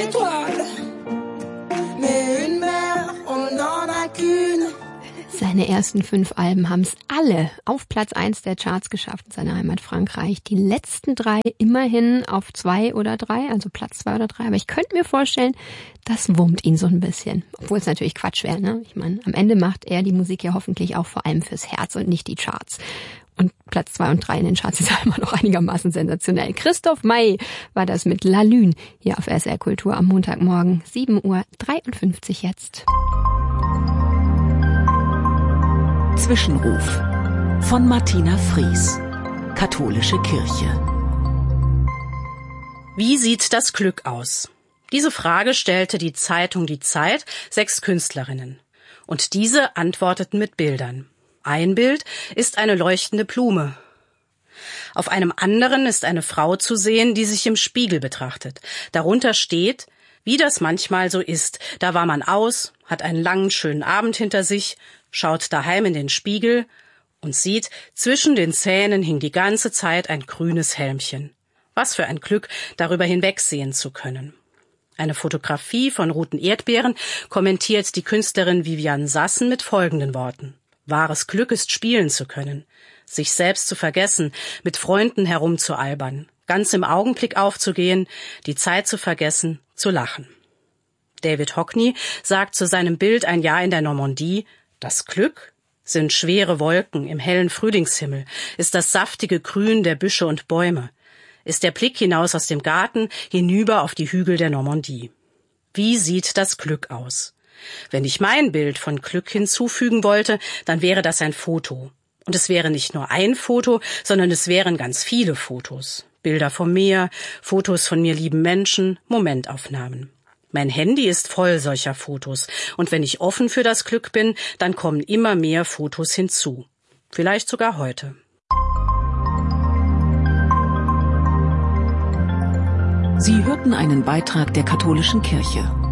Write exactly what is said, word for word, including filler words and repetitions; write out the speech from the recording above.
étoiles, mais une mère, on n'en a qu'une. Seine ersten fünf Alben haben es alle auf Platz eins der Charts geschafft in seiner Heimat Frankreich. Die letzten drei immerhin auf zwei oder drei, also Platz zwei oder drei. Aber ich könnte mir vorstellen, das wurmt ihn so ein bisschen. Obwohl es natürlich Quatsch wäre, ne? Ich meine, am Ende macht er die Musik ja hoffentlich auch vor allem fürs Herz und nicht die Charts. Und Platz zwei und drei in den Charts ist ja immer noch einigermaßen sensationell. Christoph Maé war das mit La Lune hier auf S R Kultur am Montagmorgen. sieben Uhr dreiundfünfzig jetzt. Zwischenruf von Martina Fries, Katholische Kirche. Wie sieht das Glück aus? Diese Frage stellte die Zeitung Die Zeit sechs Künstlerinnen. Und diese antworteten mit Bildern. Ein Bild ist eine leuchtende Blume. Auf einem anderen ist eine Frau zu sehen, die sich im Spiegel betrachtet. Darunter steht: Wie das manchmal so ist, da war man aus, hat einen langen, schönen Abend hinter sich, schaut daheim in den Spiegel und sieht, zwischen den Zähnen hing die ganze Zeit ein grünes Helmchen. Was für ein Glück, darüber hinwegsehen zu können. Eine Fotografie von roten Erdbeeren kommentiert die Künstlerin Viviane Sassen mit folgenden Worten: Wahres Glück ist, spielen zu können, sich selbst zu vergessen, mit Freunden herumzualbern, ganz im Augenblick aufzugehen, die Zeit zu vergessen, zu lachen. David Hockney sagt zu seinem Bild Ein Jahr in der Normandie: Das Glück sind schwere Wolken im hellen Frühlingshimmel, ist das saftige Grün der Büsche und Bäume, ist der Blick hinaus aus dem Garten hinüber auf die Hügel der Normandie. Wie sieht das Glück aus? Wenn ich mein Bild von Glück hinzufügen wollte, dann wäre das ein Foto. Und es wäre nicht nur ein Foto, sondern es wären ganz viele Fotos. Bilder vom Meer, Fotos von mir lieben Menschen, Momentaufnahmen. Mein Handy ist voll solcher Fotos. Und wenn ich offen für das Glück bin, dann kommen immer mehr Fotos hinzu. Vielleicht sogar heute. Sie hörten einen Beitrag der Katholischen Kirche.